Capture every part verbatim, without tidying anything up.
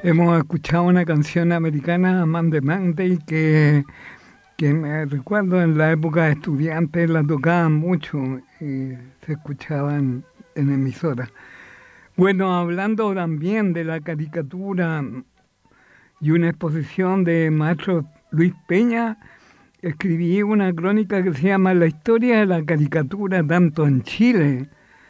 Hemos escuchado una canción americana, Man de Monday, que, que me recuerdo en la época de estudiantes la tocaban mucho y se escuchaban en emisoras. Bueno, hablando también de la caricatura y una exposición de maestro Luis Peña, escribí una crónica que se llama La historia de la caricatura tanto en Chile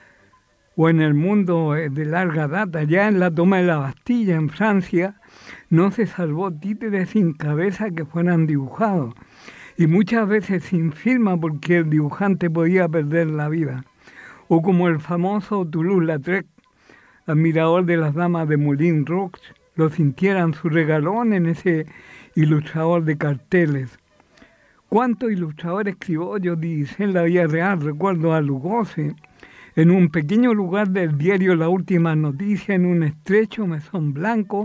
o en el mundo de larga data. Ya en la toma de la Bastilla en Francia no se salvó títeres sin cabeza que fueran dibujados y muchas veces sin firma porque el dibujante podía perder la vida. O como el famoso Toulouse-Lautrec, admirador de las damas de Moulin Rouge, lo sintieran su regalón en ese ilustrador de carteles. ¿Cuántos ilustradores criollos dice en la vida real? Recuerdo a Lugosi, en un pequeño lugar del diario La Última Noticia, en un estrecho mesón blanco,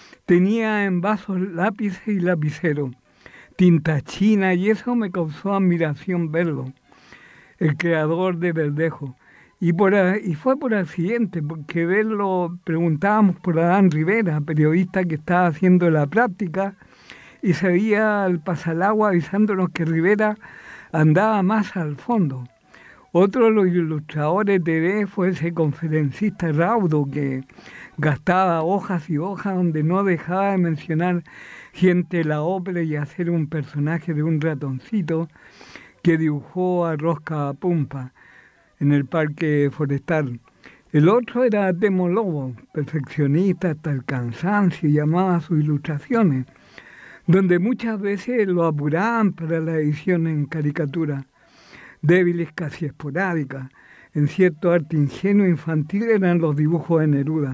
tenía en vasos lápices y lapicero, tinta china, y eso me causó admiración verlo. El creador de Verdejo. Y, por, y fue por accidente, porque verlo, preguntábamos por Adán Rivera, periodista que estaba haciendo la práctica, y se veía al pasalagua avisándonos que Rivera andaba más al fondo. Otro de los ilustradores de V fue ese conferencista raudo que gastaba hojas y hojas donde no dejaba de mencionar gente de la ópera y hacer un personaje de un ratoncito que dibujó a Rosca Pumpa en el parque forestal. El otro era Temo Lobo, perfeccionista hasta el cansancio, y llamaba sus ilustraciones, donde muchas veces lo apuraban para la edición en caricatura, débiles casi esporádicas. En cierto arte ingenuo infantil eran los dibujos de Neruda.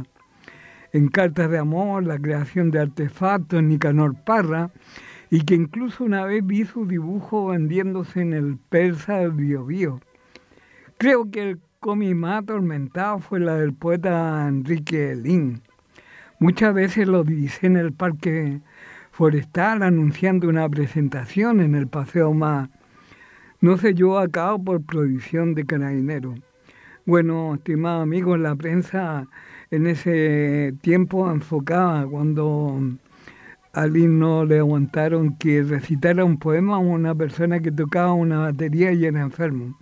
En Cartas de Amor, la creación de artefactos, Nicanor Parra, y que incluso una vez vi su dibujo vendiéndose en el Persa del Biobío. Creo que el cómic más atormentado fue la del poeta Enrique Lin. Muchas veces lo divisé en el parque forestal anunciando una presentación en el Paseo Más. No se llevó a cabo por prohibición de Carabineros. Bueno, estimados amigos, la prensa en ese tiempo enfocaba cuando a Lin no le aguantaron que recitara un poema a una persona que tocaba una batería y era enfermo.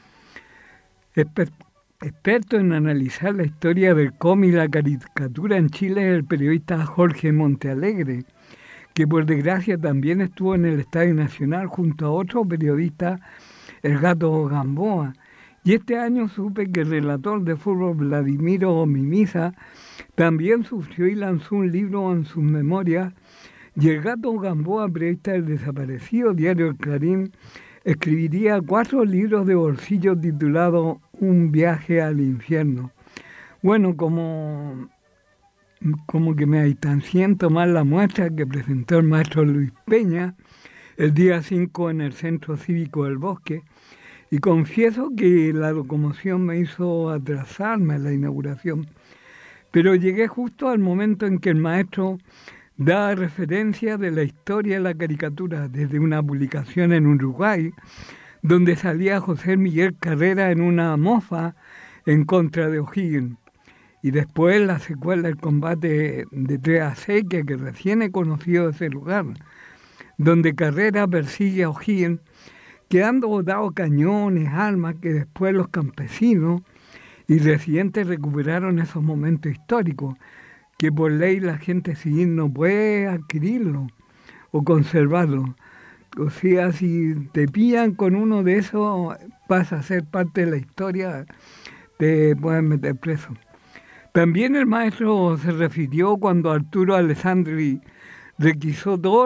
Esper- experto en analizar la historia del cómic y la caricatura en Chile es el periodista Jorge Montealegre, que por desgracia también estuvo en el Estadio Nacional junto a otro periodista, el Gato Gamboa. Y este año supe que el relator de fútbol Vladimiro Mimisa también sufrió y lanzó un libro en sus memorias. Y el Gato Gamboa, periodista del desaparecido diario El Clarín, escribiría cuatro libros de bolsillo titulados Un viaje al infierno. Bueno, como... como que me distancié en tomar la muestra que presentó el maestro Luis Peña el día cinco en el Centro Cívico del Bosque, y confieso que la locomoción me hizo atrasarme a la inauguración, pero llegué justo al momento en que el maestro da referencia de la historia de la caricatura desde una publicación en Uruguay, donde salía José Miguel Carrera en una mofa en contra de O'Higgins. Y después la secuela del combate de tres acequias, que recién he conocido ese lugar, donde Carrera persigue a O'Higgins, quedando botados cañones, armas, que después los campesinos y residentes recuperaron esos momentos históricos, que por ley la gente civil no puede adquirirlo o conservarlo. O sea, si te pillan con uno de esos, vas a ser parte de la historia, te pueden meter preso. También el maestro se refirió cuando Arturo Alessandri requisó todo